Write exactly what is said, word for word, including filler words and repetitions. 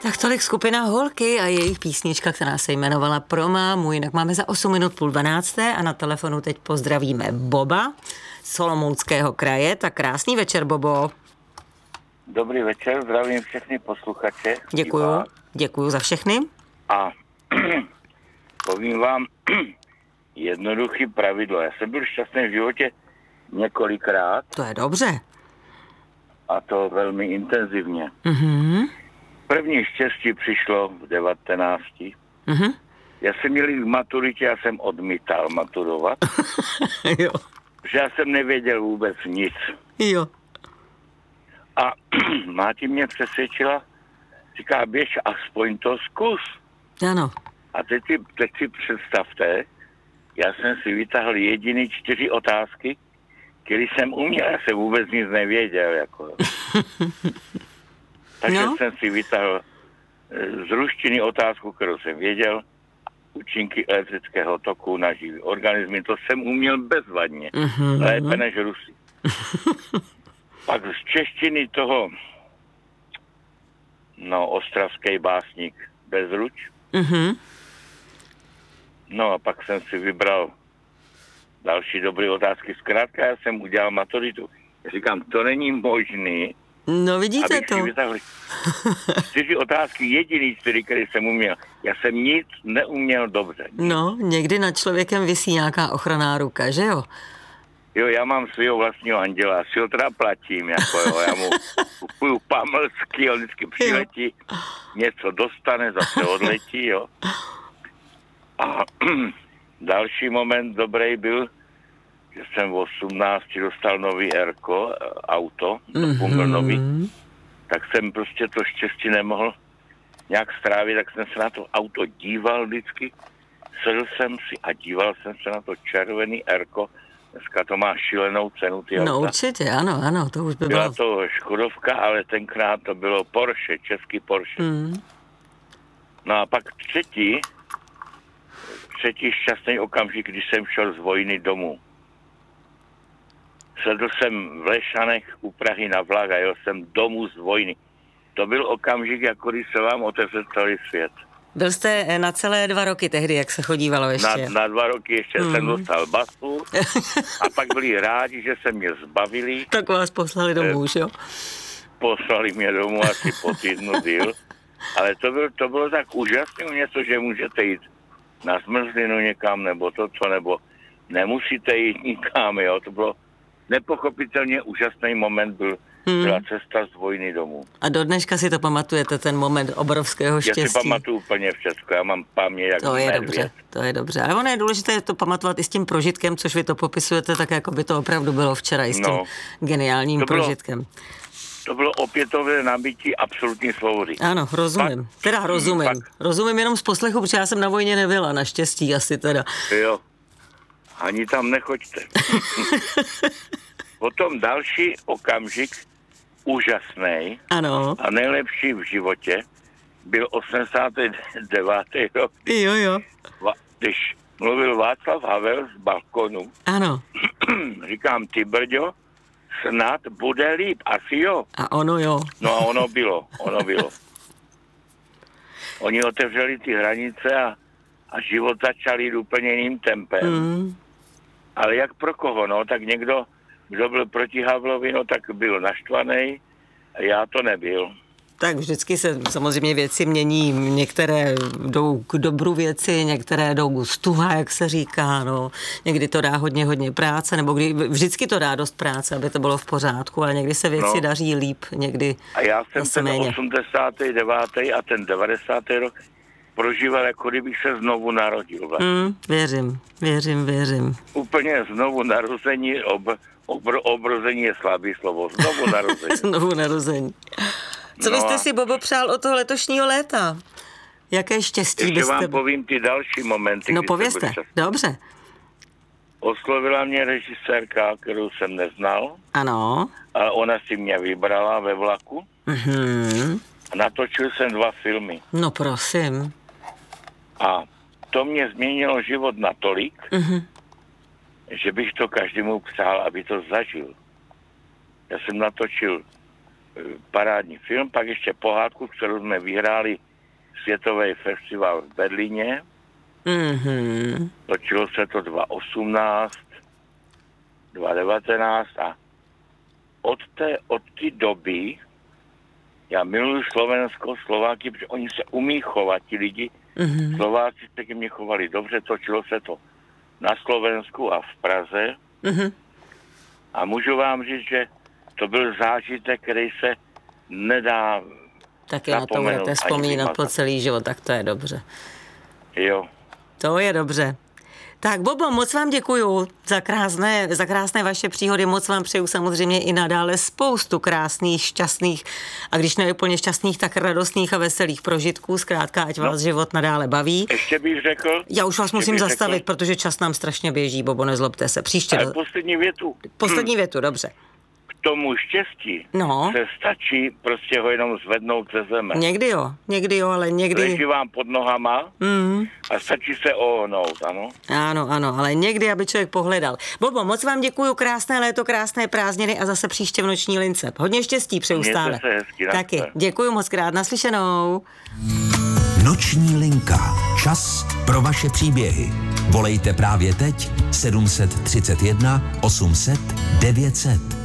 Tak tolik skupina Holky a jejich písnička, která se jmenovala Pro mámu. Jinak máme za osm minut půl dvanácté a na telefonu teď pozdravíme Boba z Olomouckého kraje. Tak krásný večer, Bobo. Dobrý večer, zdravím všechny posluchače. Děkuju, děkuju za všechny. A povím vám jednoduchý pravidlo. Já jsem byl šťastný v životě několikrát. To je dobře. A to velmi intenzivně. Mhm. První štěstí přišlo v devatenácti. Mhm. Já jsem měl k maturitě, já jsem odmítal maturovat. Jo. Že já jsem nevěděl vůbec nic. Jo. A máti mě přesvědčila, říká, běž, aspoň to zkus. Ano. A teď si, teď si představte, já jsem si vytáhl jediný čtyři otázky, které jsem uměl, já jsem vůbec nic nevěděl. Jako. Takže No. jsem si vytáhl z ruštiny otázku, kterou jsem věděl, účinky elektrického toku na živý organismy, to jsem uměl bezvadně, Mhm. lépe než Rusy. Pak z češtiny toho, no, ostravský básník Bezruč. Mhm. No a pak jsem si vybral další dobré otázky. Zkrátka já jsem udělal maturitu. Já říkám, to není možný, No vidíte abych to. si vytáhl čtyři otázky, jediný čtyři, které jsem uměl. Já jsem nic neuměl dobře. No, někdy nad člověkem visí nějaká ochranná ruka, že jo? Jo, já mám svého vlastního anděla, si ho teda platím, jako jo, já mu kupuju pamlsky, on vždycky přiletí, něco dostane, zase odletí, jo. A další moment dobrý byl, že jsem v osmnácti dostal nový Erko, auto, mm-hmm. nový, tak jsem prostě to štěstí nemohl nějak strávit, tak jsem se na to auto díval vždycky, sedl jsem si a díval jsem se na to červený Erko. Dneska to má šílenou cenu, ty auta. No určitě, ano, ano, to už by Byla bylo. to Škodovka, ale tenkrát to bylo Porsche, český Porsche. Mm. No a pak třetí, třetí šťastný okamžik, když jsem šel z vojny domů. Sedl jsem v Lešanech u Prahy na vlak a jel jsem domů z vojny. To byl okamžik, jako když se vám otevřel celý svět. Byl jste na celé dva roky tehdy, jak se chodívalo ještě. Na, na dva roky ještě mm. jsem dostal basu a pak byli rádi, že se mě zbavili. Tak vás poslali domů, už jo? Poslali mě domů asi po týdnu díl. Ale to bylo, to bylo tak úžasné něco, že můžete jít na zmrzlinu někam, nebo to, co, nebo nemusíte jít nikam, jo. To bylo nepochopitelně úžasný moment, byl, hmm. byla cesta z vojny domů. A do dneška si to pamatujete, ten moment obrovského štěstí? Já si pamatuju úplně všechno, já mám paměť jak To je medvěd. dobře, to je dobře. Ale ono je důležité to pamatovat i s tím prožitkem, což vy to popisujete, tak jako by to opravdu bylo včera i s tím No. geniálním To bylo- prožitkem. To bylo opětovné nabití absolutní svobody. Ano, rozumím. Pak- Teda rozumím. pak- Rozumím jenom z poslechu, protože já jsem na vojně nebyla, naštěstí asi teda. Jo, ani tam nechoďte. Potom další okamžik, úžasný Ano. a nejlepší v životě, byl osmdesátý devátý rok, Jo, jo. Va- když mluvil Václav Havel z balkonu. Ano. Říkám, ty brďo, snad bude líp, asi jo. A ono jo. No a ono bylo, ono bylo. Oni otevřeli ty hranice a, a život začal jít úplně jiným tempem. Mm. Ale jak pro koho, no, tak někdo, kdo byl proti Havlovi, no, tak byl naštvaný, a já to nebyl. Tak vždycky se samozřejmě věci mění, některé jdou k dobru věci, některé jdou k stuha, jak se říká, no. Někdy to dá hodně, hodně práce, nebo kdy, vždycky to dá dost práce, aby to bylo v pořádku, ale někdy se věci No. daří líp, někdy A já jsem zase ten méně. osmdesátý devátý a ten devadesátý rok prožíval, jako kdybych se znovu narodil. Vlastně. Mm, věřím, věřím, věřím. Úplně znovu narození, ob, obr, obrození je slabý slovo, znovu narození. Znovu narození. Co No byste a- si, Bobo, přál od toho letošního léta? Jaké štěstí Ještě byste... vám povím ty další momenty. No kdy jsem povězte, byl šťastný. dobře. Oslovila mě režisérka, kterou jsem neznal, Ano. a ona si mě vybrala ve vlaku Mhm. a natočil jsem dva filmy. No prosím. A to mě změnilo život natolik, Mhm. že bych to každému přál, aby to zažil. Já jsem natočil parádní film, pak ještě pohádku, kterou jsme vyhráli světový festival v Berlíně. Mm-hmm. Točilo se to dva tisíce osmnáct, dva tisíce devatenáct a od té, od té doby já miluji Slovensko, Slováky, protože oni se umí chovat, ti lidi. Mm-hmm. Slováci se ke mně chovali dobře, točilo se to na Slovensku a v Praze. Mm-hmm. A můžu vám říct, že to byl zážitek, který se nedá taky na to budete vzpomínat po celý život, tak to je dobře. Jo. To je dobře. Tak Bobo, moc vám děkuju za krásné, za krásné vaše příhody, moc vám přeju samozřejmě i nadále spoustu krásných, šťastných a když ne úplně šťastných, tak radostných a veselých prožitků, zkrátka, ať vás no. život nadále baví. Ještě bych řekl. Já už vás musím zastavit, řekl, protože čas nám strašně běží, Bobo, nezlobte se. Příště. Ale poslední větu. Poslední hm. větu, dobře. Tomu štěstí no. se stačí prostě ho jenom zvednout ze zeme. Někdy jo, někdy jo, ale někdy... Leží vám pod nohama mm. a stačí se ohnout, ano? Ano, ano, ale někdy, aby člověk pohledal. Bobo, moc vám děkuju, krásné léto, krásné prázdniny a zase příště v Noční lince. Hodně štěstí přeju stále. Mějte se hezky, taky, děkuju moc krát, naslyšenou. Noční linka. Čas pro vaše příběhy. Volejte právě teď sedm set třicet jedna osm set devět set.